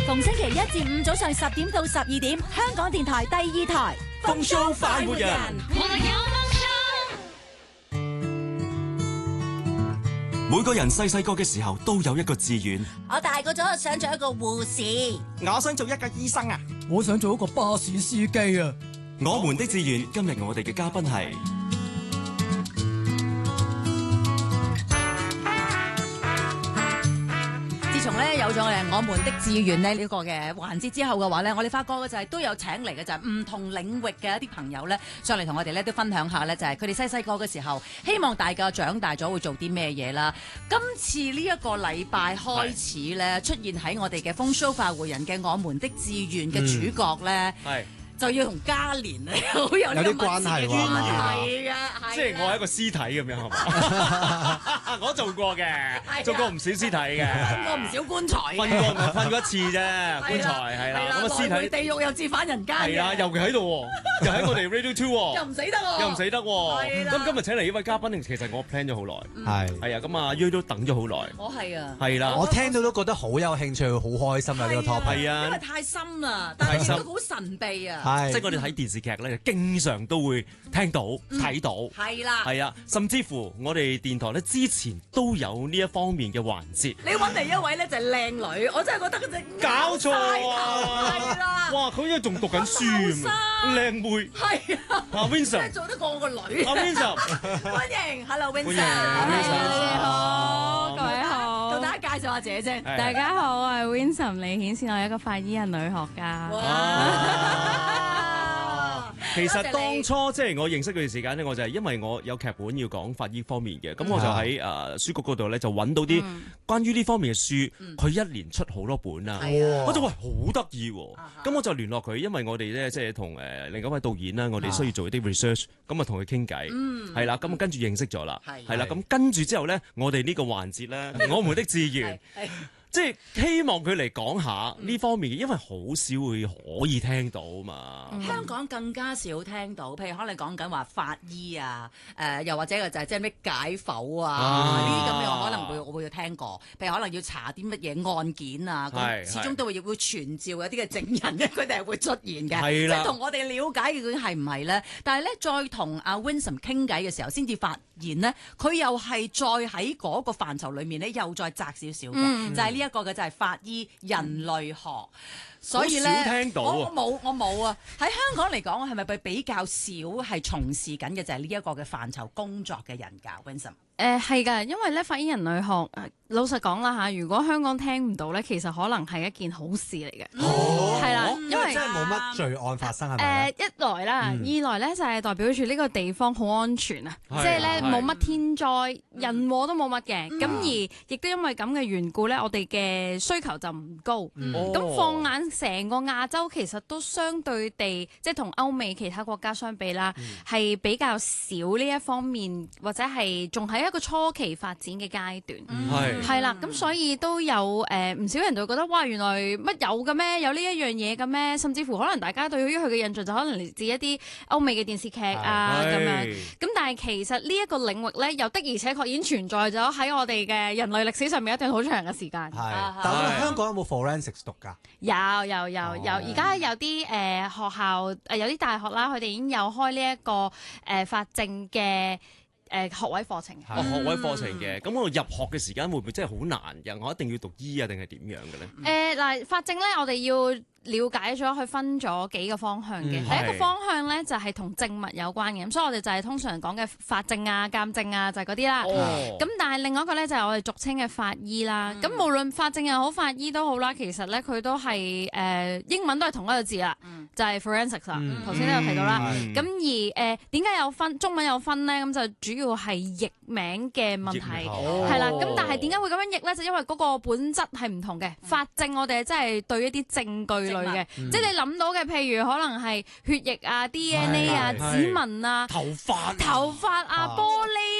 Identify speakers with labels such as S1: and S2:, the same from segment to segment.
S1: 逢星期一至五早上10點到12點，香港電台第2台
S2: 風騷快活人，每個人細細個嘅時候都有一個志願。
S1: 我大個咗想做一個護士，
S2: 我想做一個醫生啊！
S3: 我想做一個巴士司機啊！
S2: 我們的志願，今日我哋嘅嘉賓係。
S1: 自從咧有咗我們的志願呢個嘅環節之後嘅話咧，我哋發覺嘅就係都有請嚟嘅就係唔同領域嘅一啲朋友咧上嚟同我哋咧都分享下咧，就係佢哋細細個嘅時候，希望大家長大咗會做啲咩嘢啦。今次呢一個禮拜開始咧出現喺我哋嘅風騷快活人嘅我們的志願嘅主角咧。就要同嘉年好有啲
S4: 關係喎，
S1: 係啊，
S5: 即係我係一個屍體咁樣係嘛？我做過嘅，做過唔少屍體嘅，
S1: 瞓過唔少棺材，
S5: 瞓過一次啫，棺材係啦。咁啊屍體
S1: 地獄又折返人間嘅，
S5: 係啊，尤其喺度喎，又喺我哋 Radio 2喎，
S1: 又唔死得喎，
S5: 又唔死得喎。咁今日請嚟呢位嘉賓，其實我 plan 咗好耐，係啊，咁啊 U 都等咗好耐，
S1: 我係啊，
S5: 係啦，
S4: 我聽到都覺得好有興趣，好開心啊！呢個 topic
S5: 係啊，
S1: 因為太深啦，但係亦都好神秘啊。
S5: 即係我哋睇電視劇咧，經常都會聽到、睇到，
S1: 係啦，
S5: 係啊，甚至乎我哋電台咧之前都有呢一方面嘅環節。
S1: 你揾嚟一位咧就係靚女，我真係覺得嗰隻
S5: 搞錯啊！
S1: 係啦，
S5: 哇，佢依家仲讀緊書啊，靚妹，
S1: 係啊，
S5: 阿 Vincent
S1: 真係做得過我個女。
S5: 阿 Vincent，
S1: 歡迎，Hello Vincent，
S5: 你
S6: 好，各位好，
S1: 同大家介紹下姐姐。
S6: 大家好，我係 Vincent 李顯倩，我係一個法醫人女學家。
S5: 其實當初即係我認識佢嘅時間咧，我就係因為我有劇本要講法醫方面嘅，咁我就喺書局嗰度咧就揾到啲關於呢方面嘅書，佢一年出好多本啊，我就話好得意喎，咁我就聯絡佢，因為我哋咧即係同另一位導演啦，我哋需要做一啲 research，咁啊同佢傾偈，係啦，咁跟住認識咗啦，係啦，咁跟住之後咧，我哋呢個環節咧，我們的志願。即係希望佢嚟講下呢方面嘅，因為好少會可以聽到嘛。
S1: 香港更加少聽到，譬如可能講緊話法醫啊，又或者就係即係咩解剖啊，呢啲咁嘅我可能我會聽過。譬如可能要查啲乜嘢案件啊，咁始終都會傳召有啲嘅證人咧，佢哋係會出現嘅，即係同我哋了解嘅究竟係唔係咧？但係咧，再同阿 Vincent 傾偈嘅時候，先至發現呢，佢又係再喺嗰個範疇裡面咧，又再窄少少嘅，就係呢一個嘅就係法醫人類學。所以咧，我冇啊！喺香港嚟講，係咪比較少係從事緊嘅就係呢一個嘅範疇工作嘅人㗎 Vincent？
S6: 係㗎，因為咧法醫人類學，老實講啦嚇，如果香港聽唔到咧，其實可能係一件好事嚟嘅，係啦，因為
S4: 真係冇乜罪案發生係咪？
S6: 一來啦，二來咧就係代表住呢個地方好安全啊，即係咧冇乜天災人禍都冇乜嘅，咁而亦都因為咁嘅緣故咧，我哋嘅需求就唔高，咁放眼成個亞洲其實都相對地，即係同歐美其他國家相比啦，係比較少呢一方面，或者係仲喺一個初期發展嘅階段，係啦，咁所以都有唔少人就會覺得哇，原來乜有嘅咩？有呢一樣嘢嘅咩？甚至乎可能大家對於佢嘅印象就可能嚟自一啲歐美嘅電視劇啊咁樣，咁但係其實呢一個領域咧，又的而且確已經存在咗喺我哋嘅人類歷史上面一段好長嘅時間。
S4: 但係香港有冇 forensics 讀㗎？
S6: 有，而家有啲學校有啲大學啦，佢哋已經有開呢一個法證嘅學位課程。
S5: 學位課程嘅，咁我入學嘅時間會唔會真係好難嘅？我一定要讀醫啊，定係點樣嘅咧？
S6: 嗱，法證咧，我哋要了解咗佢分咗幾個方向嘅。第一個方向咧就係同證物有關嘅，咁所以我哋就係通常講嘅法證啊、鑑證啊，就係嗰啲啦。咁但係另外一個咧就係我哋俗稱嘅法醫啦。咁無論法證又好、法醫都好啦，其實咧佢都係英文都係同一個字啦，就係 forensics 啦。頭先都有提到啦。咁而點解有分中文有分咧？咁就主要係譯名嘅問題係啦。咁但係點解會咁樣譯咧？就因為嗰個本質係唔同嘅。法證我哋真係對一啲證據類嘅，即係你諗到嘅，譬如可能係血液啊、DNA 啊、指紋啊、頭髮啊、玻璃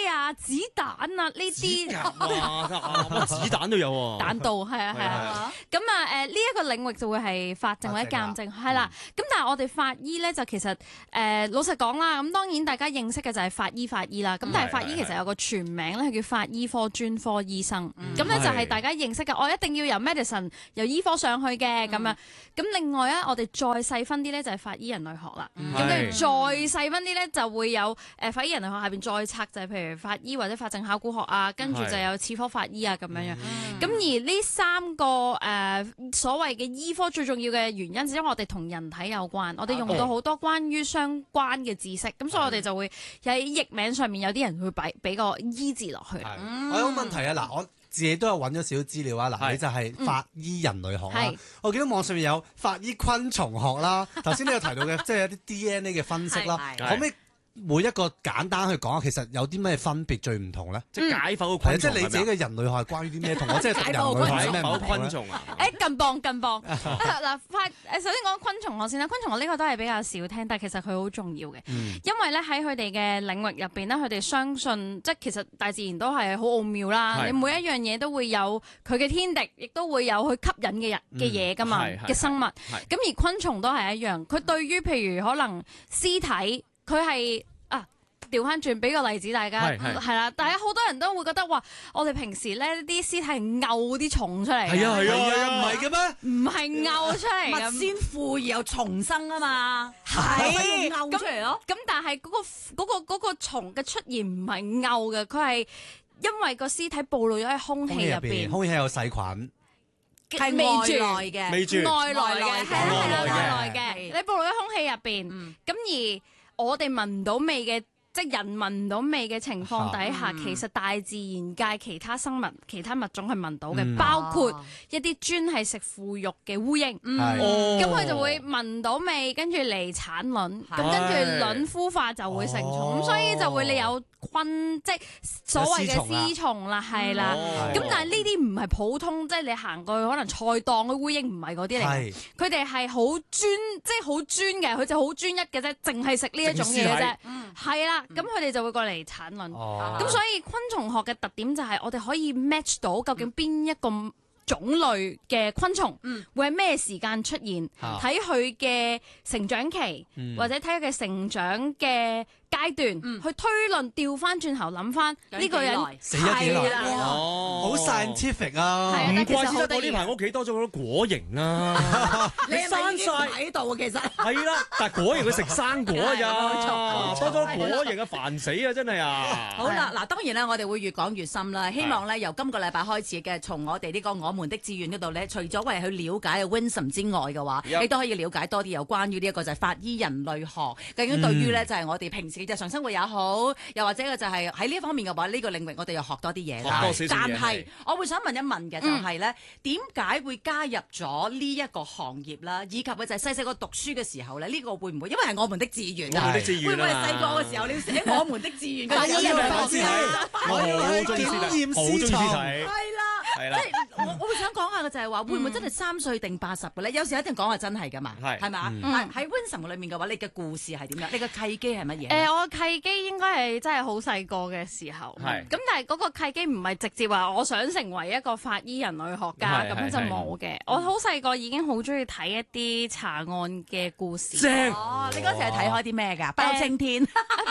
S6: 啊、子彈啊呢啲。
S5: 哇！子彈都有喎。
S6: 彈道係啊。咁啊呢一個領域就會係法證或者鑑證係啦。咁但係我哋法醫咧就其實老實講啦，咁當然大家認識嘅就係法醫啦。咁但係法醫其實有個全名咧係叫法醫科專科醫生。咁咧就係大家認識嘅，我一定要由 medicine 由醫科上去嘅咁樣。咁另外咧我哋再細分啲咧就係法醫人類學啦。咁跟住再細分啲咧就會有法醫人類學下邊再拆就係譬如法醫或者法證考古學啊，跟住就有次科法醫啊咁樣樣。咁而呢三個所謂嘅醫科最重要嘅原因，就因為我哋同人體有關，我哋用到好多關於相關嘅知識，咁所以我哋就會喺譯名上面有啲人會俾個醫字落去。
S4: 我有個問題啊，嗱，我自己都有揾咗少少資料啊，嗱，你就係法醫人類學啦，我見到網上面有法醫昆蟲學啦，頭先你有提到嘅，即係有啲 DNA 嘅分析啦，可唔可以每一個簡單去講，其實有啲咩分別最唔同咧？
S5: 即係解剖昆蟲，
S4: 即係你自己嘅人類學係關於啲咩？同我即係讀人類學係咩唔同
S5: 昆蟲啊？
S6: 近磅。嗱，首先講昆蟲學先啦。昆蟲學呢個都係比較少聽，但係其實佢好重要嘅，因為咧喺佢哋嘅領域入邊咧，佢哋相信即係其實大自然都係好奧妙啦。你每一樣嘢都會有佢嘅天敵，亦都會有佢吸引嘅嘢㗎嘛嘅生物。咁而昆蟲都係一樣，佢對於譬如可能屍體。佢係調翻轉，俾個例子大家係啦，大家好多人都會覺得話，我哋平時咧啲屍體係漚啲蟲出嚟，係啊，
S4: 唔係嘅咩？
S6: 唔係漚出嚟嘅，
S1: 物先腐而又重生啊嘛，
S6: 係
S1: 漚出嚟咯。
S6: 咁但係嗰個蟲嘅出現唔係漚嘅，佢係因為個屍體暴露咗喺空氣入邊，
S4: 空氣有細菌。
S1: 係外來嘅，
S6: 外來嘅，係啦，外來嘅，
S1: 係
S6: 你暴露喺空氣入邊，咁而我哋聞唔到味嘅，即係人聞唔到味嘅情況底下，其實大自然界其他生物、其他物種係聞到嘅，包括一啲專係食腐肉嘅烏蠅，咁佢就會聞到味，跟住嚟產卵，咁跟住卵孵化就會成蟲，咁所以就會你有即係所謂嘅絲蟲啦，係啦。咁但係呢啲唔係普通，即係你行過去可能菜檔嘅烏蠅唔係嗰啲嚟嘅，佢哋係好專，即係好專嘅，佢就好專一嘅啫，淨係食呢一種嘢嘅啫。係啦，咁佢哋就會過嚟產卵。咁所以昆蟲學嘅特點就係我哋可以 match 到究竟邊一個種類嘅昆蟲會喺咩時間出現，睇佢嘅成長期，或者睇佢嘅成長嘅階段，去推論，調翻轉頭諗翻呢個人
S4: 死咗幾耐，好 scientific 啊！
S5: 唔怪之得我呢排屋企多咗好多果蠅啦，
S1: 你生晒喺度其實
S5: 係啦，但係果蠅佢食生果咋，多咗果蠅啊，煩死啊，真係啊！
S1: 好啦，嗱，當然啦，我哋會越講越深啦，希望咧由今個禮拜開始嘅，從我哋呢個我們的志願嗰度咧，除咗為去了解 Vincent 之外嘅話，你都可以了解多啲有關於呢一個就係法醫人類學，究竟對於咧就係我哋平時嘅日常生活也好，又或者嘅就係喺呢一方面嘅話，呢個領域我哋又學多啲嘢啦。但係我會想問一問嘅就係咧，點解會加入咗呢一個行業啦？以及嘅就係細細個讀書嘅時候咧，呢個會唔會因為係我們的志願啊？會唔會係細個嘅時候你要寫我們的志願嘅？
S4: 我要去檢驗屍蟲。
S1: 係啦，即係我會想講下嘅就係話，會唔會真係3歲定80嘅咧？有時一定講係真係㗎嘛，係嘛？喺 Vincent 裏面嘅話，你嘅故事係點樣？你嘅契機係乜嘢？
S6: 我嘅契機應該係真係好細個嘅時候，咁但係嗰個契機唔係直接話我想成為一個法醫人類學家咁樣就冇嘅。我好細個已經好中意睇一啲查案嘅故事。
S1: 哦，你嗰時係睇開啲咩㗎？包青天，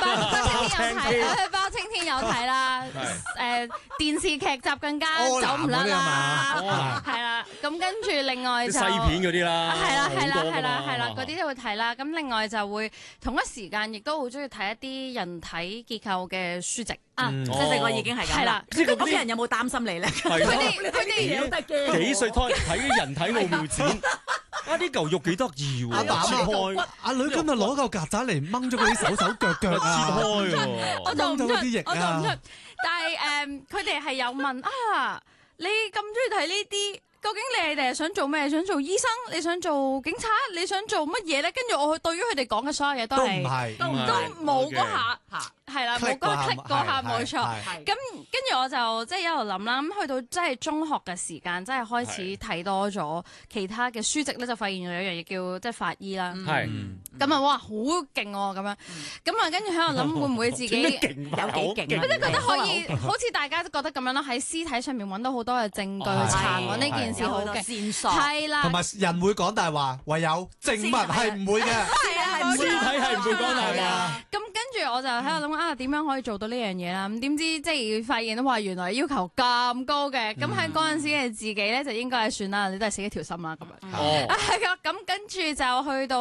S6: 包青天有睇啦。電視劇集更加走唔甩啦，係啦。咁跟住另外就
S5: 西片嗰啲啦，
S6: 係啦，嗰啲都會睇啦。咁另外就會同一時間亦都好中意睇一啲人體結構嘅書籍。
S1: 細個已經係咁啦。屋企人有冇擔心你咧？
S6: 佢哋有得嘅。
S5: 幾歲睇啲人體奧妙展？啲嚿肉幾得意喎！切開，
S4: 阿女今日攞嚿曱甴嚟掹咗嗰啲手腳啊！
S5: 切開喎，
S6: 我做唔出，
S4: 啲液
S6: 我做唔出。但係佢哋係有問啊，你咁中意睇呢啲，究竟你哋係想做咩？想做醫生？你想做警察？你想做乜嘢咧？跟住我對於佢哋講嘅所有嘢都冇嗰下係啦，冇嗰個 click 嗰下冇錯。
S1: 係
S6: 咁跟住我就即係一路諗啦，咁去到即係中學嘅時間，真係開始睇多咗其他嘅書籍咧，就發現有一樣嘢叫即係法醫啦。
S5: 係
S6: 咁啊，哇，好勁喎咁樣。咁啊，跟住喺度諗會唔會自己
S1: 有幾勁啊？
S6: 即係覺得可以，好似大家都覺得咁樣啦，喺屍體上面揾到好多嘅證據去查揾呢件事好勁，
S1: 線索
S6: 係啦
S4: 同。埋人會講大話，唯有證物係唔會嘅。
S1: 係啊，
S5: 屍體係唔會講大話。
S6: 咁跟住我就喺度諗啊，點樣可以做到呢樣嘢啦？咁點知即係發現哇，原來要求咁高嘅。咁喺嗰陣時嘅自己咧，就應該係算啦，你都係死一條心啦咁樣。
S5: 哦。
S6: 係啊，咁跟住就去到。